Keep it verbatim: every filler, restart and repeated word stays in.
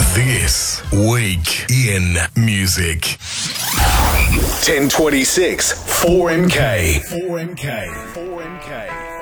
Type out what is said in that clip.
This Week in Music. ten twenty-six, four M K. four M K. four M K.